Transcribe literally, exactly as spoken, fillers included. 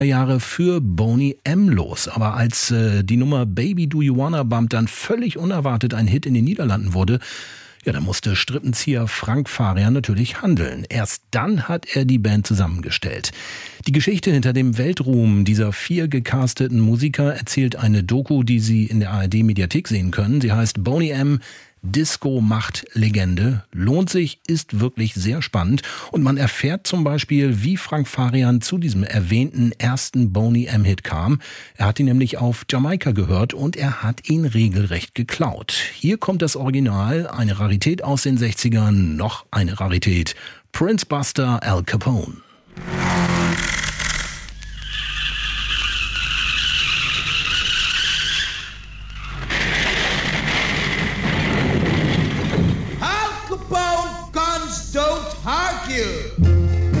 Jahre für Boney M. los. Aber als äh, die Nummer Baby Do You Wanna Bump dann völlig unerwartet ein Hit in den Niederlanden wurde, ja, da musste Strippenzieher Frank Farian natürlich handeln. Erst dann hat er die Band zusammengestellt. Die Geschichte hinter dem Weltruhm dieser vier gecasteten Musiker erzählt eine Doku, die Sie in der A R D-Mediathek sehen können. Sie heißt Boney M. Disco macht Legende. Lohnt sich, ist wirklich sehr spannend. Und man erfährt zum Beispiel, wie Frank Farian zu diesem erwähnten ersten Boney M-Hit kam. Er hat ihn nämlich auf Jamaika gehört und er hat ihn regelrecht geklaut. Hier kommt das Original, eine Rarität aus den sechzigern, noch eine Rarität. Prince Buster Al Capone.